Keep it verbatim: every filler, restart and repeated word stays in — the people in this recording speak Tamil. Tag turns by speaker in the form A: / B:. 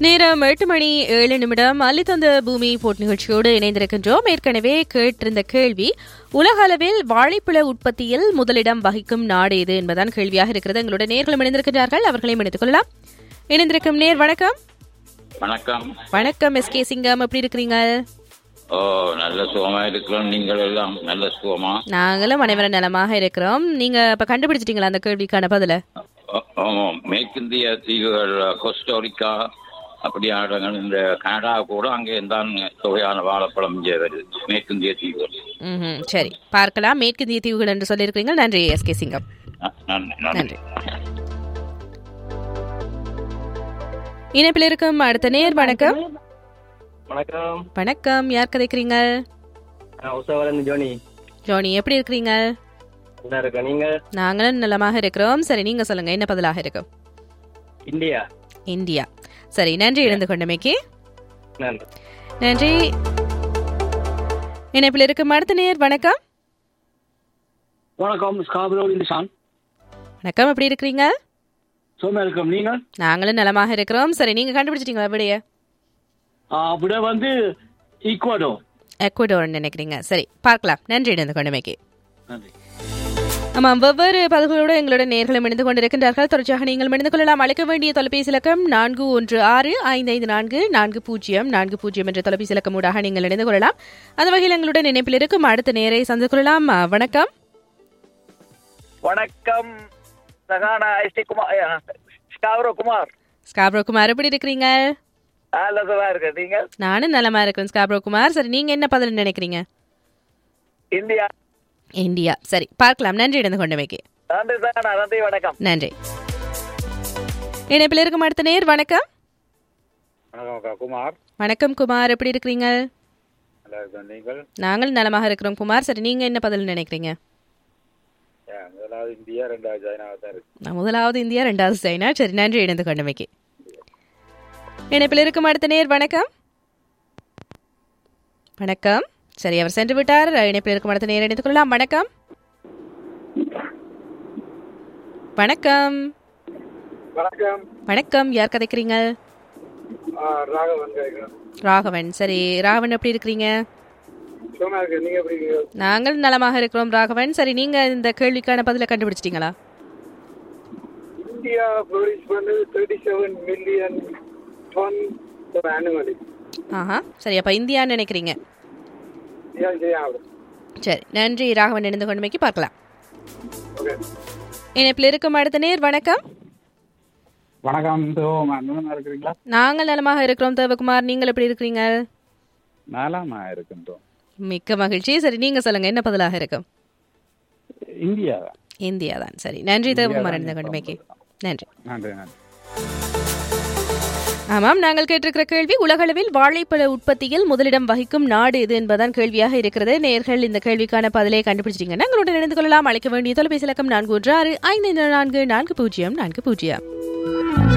A: நேரம் எட்டு மணி ஏழு நிமிடம் அள்ளித்தந்த பூமி போட் நிகழ்ச்சியோடு இணைந்திருக்கின்றோம். ஏற்கனவே கேட்டிருந்த கேள்வி, உலக அளவில் வாழைப்பழ உற்பத்தியில் முதலிடம் வகிக்கும் நாடு எது என்பதான் கேள்வியாக இருக்கிறது. எங்களோட நேர்களும் இணைந்திருக்கிறார்கள், அவர்களையும் இணைத்துக் கொள்ளலாம். இணைந்திருக்கும் நேர் வணக்கம்.
B: வணக்கம்.
A: வணக்கம் எஸ் கே சிங்கம், எப்படி இருக்கிறீங்க?
B: ஓ, நல்ல சுகமா இருக்கிறோம். நீங்கள் எல்லாம் நல்ல சுகமா? நாங்களும்
A: அனைவரும் நலமாக இருக்கிறோம். நீங்க இப்ப கண்டுபிடிச்சிட்டீங்களா அந்த கேள்விக்கான பதில?
B: மேற்கிந்திய தீவுகள், கோஸ்டோரிக்கா அப்படியான இந்த கனடா கூட அங்கே தான் தொகையான வாழைப்பழம் இங்கே வருது, மேற்கிந்திய தீவுகள்.
A: ம், சரி, பார்க்கலாம். மேற்கிந்திய தீவுகள் என்று சொல்லியிருக்கிறீங்க. நன்றி எஸ் கே சிங்கம். நன்றி. இணைப்பில் இருக்கும் அடுத்த நேர் வணக்கம்.
C: வணக்கம்.
A: வணக்கம், யார் கதைக்கிறீங்க?
C: ஜோனி.
A: ஜோனி, எப்படி இருக்கிறீங்க?
C: நீங்க?
A: நாங்களும் நலமாக இருக்கிறோம். சரி, நீங்க சொல்லுங்க, என்ன பதிலாக இருக்கும்?
C: இந்தியா.
A: இந்தியா, சரி. நன்றி இணைந்து கொண்டமைக்கு. நன்றி. இணைப்பில் இருக்கும் அடுத்த நேர் வணக்கம்.
C: வணக்கம்.
A: வணக்கம், எப்படி இருக்கிறீங்க?
C: நீங்க?
A: நாங்களும் நலமாக இருக்கிறோம். சரி, நீங்க கண்டுபிடிச்சிட்டீங்களா விடைய?
C: அப்படியே வந்து ஈக்குவடோர்.
A: எக்வடோர் நினைக்கிறீங்க. சரி, பார்க்கலாம். நன்றி இணைந்து கொண்டமைக்கு. ஆமாம், வெவ்வேறு பதில்களோடு எங்களோட நேர்களும் இணைந்து கொண்டிருக்கின்றார்கள். தொடர்ச்சியாக நீங்கள் இணைந்து கொள்ளலாம். அழைக்க வேண்டிய தொலைபேசி இலக்கம் நான்கு ஒன்று ஆறு ஐந்து ஐந்து நான்கு நான்கு பூஜ்ஜியம் நான்கு பூஜ்ஜியம் என்ற தொலைபேசி இலக்கம் ஊடாக நீங்கள் இணைந்து கொள்ளலாம். அந்த வகையில் எங்களுடன் இணைப்பில் இருக்கும் அடுத்த நேரை சந்தித்து கொள்ளலாம். வணக்கம்.
D: வணக்கம். குமார்.
A: ஸ்காப்ரோ குமார், எப்படி இருக்கிறீங்க? நானும் நலமா இருக்கேன் ஸ்காப்ரோ குமார். சரி, நீங்க என்ன பதில் நினைக்கிறீங்க?
D: இந்தியா.
A: இந்தியா, சரி, பார்க்கலாம். நன்றி இணைந்து கொண்டமைக்கு.
D: நன்றி. வணக்கம்.
A: நன்றி. இணைப்பில் இருக்கும் அடுத்த நேர் வணக்கம்.
D: குமார்.
A: வணக்கம் குமார், எப்படி இருக்கிறீங்க? நாங்கள் நலமாக இருக்கிறோம் குமார். சரி, நீங்க என்ன பதில் நினைக்கிறீங்க?
D: முதலாவது இந்தியா, ரெண்டாவது சைனா தான் இருக்கு.
A: முதலாவது இந்தியா, ரெண்டாவது சைனா. சரி, நன்றி இணைந்து கொண்டமைக்கு. இணைப்பில் இருக்கும் அடுத்த நேர் வணக்கம். வணக்கம். சரி, அவர் சென்று விட்டார். இணைப்பில் இருக்கும் அடுத்த நேரம் இணைத்துக் கொள்ளலாம். வணக்கம். வணக்கம்.
D: வணக்கம்.
A: வணக்கம், யார் கதைக்கிறீங்க? ராகவன். சரி, ராகவன், எப்படி இருக்கிறீங்க? நாங்கள் நலமாக இருக்கிறோம் ராகவன். சரி, நீங்க இந்த கேள்விக்கான பதில கண்டுபிடிச்சிட்டீங்களா?
D: இந்தியா ப்ரொடியூஸ் பண்ணது முப்பத்தி ஏழு மில்லியன் டன் annually.
A: ஆஹா, சரி, அப்ப இந்தியான்னு நினைக்கிறீங்க. சரி, நன்றி ராகவன் இணைந்து கொண்டமைக்கு. பார்க்கலாம். இணைப்பில் இருக்கும் அடுத்த நேர் வணக்கம்.
C: வணக்கம்.
A: நாங்கள் நலமாக இருக்கிறோம் தேவகுமார். நீங்கள் எப்படி இருக்கிறீங்க?
C: நலமா இருக்கின்றோம்.
A: மிக்க மகிழ்ச்சி. சரி, நீங்க சொல்லுங்க, என்ன பதிலாக இருக்கும்?
C: இந்தியா.
A: இந்தியா தான். சரி, நன்றி தேவகுமார் இணைந்து கொண்டமைக்கு. நன்றி.
C: நன்றி. நன்றி.
A: ஆமாம், நாங்கள் கேட்டிருக்கிற கேள்வி, உலகளவில் வாழைப்பழ உற்பத்தியில் முதலிடம் வகிக்கும் நாடு எது என்பதான் கேள்வியாக இருக்கிறது. நேர்கள் இந்த கேள்விக்கான பதிலை கண்டுபிடிச்சிட்டீங்கன்னா எங்களுடன் இணைந்து கொள்ளலாம். அழைக்க வேண்டிய தொலைபேசி இலக்கம் நான்கு ஒன்று ஆறு ஐந்து ஐந்து நான்கு நான்கு பூஜ்ஜியம் நான்கு பூஜ்ஜியம்.